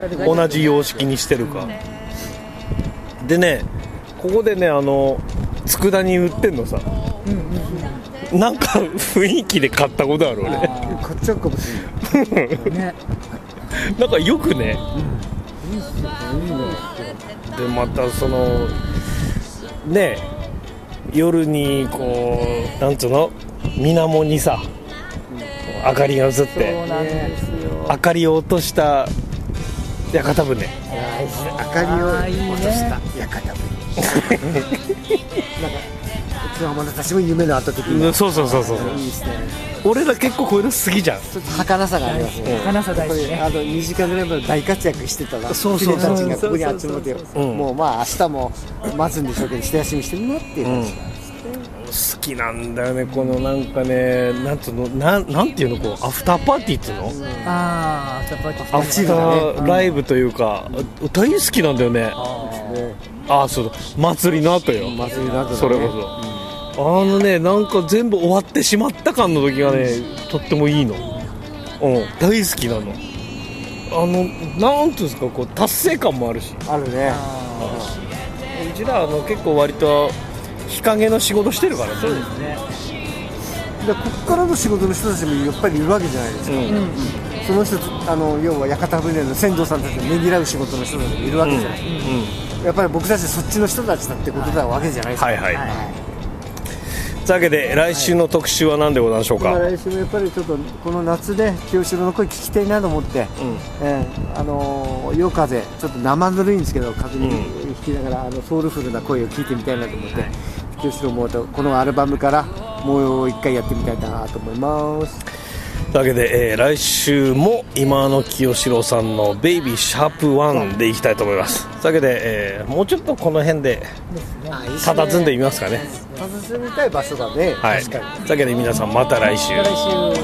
同じ様式にしてるか。でね、ここでね、佃煮売ってんのさ、なんか雰囲気で買ったことある俺。 買っちゃうかもしれないね。 なんかよくね、 いいっすよ、いいね。 でまたそのね、夜にこうなんつうの、水面にさ、明かりが映って、 そうなんですよ。 明かりを落とした屋形船。 明かりを落とした屋形船。なんか妻たちも夢のあった時に。 そうそうそうそう。 いいですね。 俺ら結構こういうの好きじゃん。 ちょっと儚さがありますね。 儚さ大事ね。 2時間ぐらいまで大活躍してたな。 そうそうそう船たちがここに集まって、 うんもうまあ明日も待つんでしょうけど、一休みしてるなっていう感じ。 好きなんだよね、このなんかね、なんつうの、なんていうの、こうアフターパーティーっていうの、 ああ、やっぱりアフターライブというか、大好きなんだよね。ああ、そうだ、祭りの後よ。 祭りの後だね。 それこそ、なんか全部終わってしまった感の時がね、とってもいいの。大好きなの。なんていうんですか、こう達成感もあるし。 あるね。 うちら結構割と日陰の仕事してるからね。 そうですね。 でここからの仕事の人たちもやっぱりいるわけじゃないですか。その人要は屋形船の船頭さんたちをねぎらう仕事の人たちもいるわけじゃない。やっぱり僕たちそっちの人たちだってことなわけじゃないですか。 はいはい。というわけで来週の特集は何でございましょうか。 来週もやっぱりちょっとこの夏で清志郎の声聞きたいなと思って、夜風ちょっと生ぬるいんですけど風に弾きながらソウルフルな声を聞いてみたいなと思って、清志郎もこのアルバムからもう一回やってみたいなと思います。 というわけで、来週も今の清志郎さんのベイビーシャープ1でいきたいと思います。というわけで、もうちょっとこの辺で佇んでみますかね。 佇みたい場所だね。 はい。というわけで皆さんまた来週。